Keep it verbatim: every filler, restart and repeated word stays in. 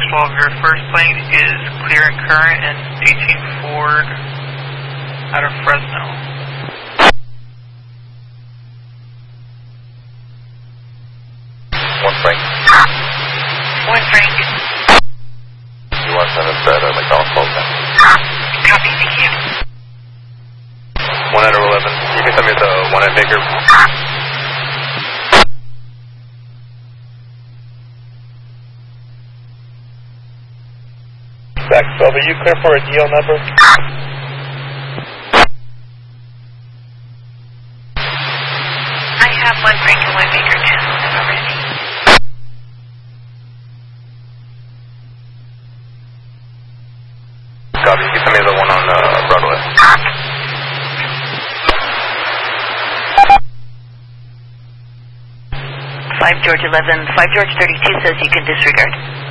twelve, your first plane is clear and current and eighteen Ford out of Fresno. One Frank. One Frank. You want to send us that uh, McDonald's call then? Copy, thank you. one out of eleven. You can send me the one at Baker. Back twelve, are you clear for a D L number? I have one Frank and one Baker ten already. Copy, you can send me the one on uh, Broadway. five George eleven, five George thirty-two says you can disregard.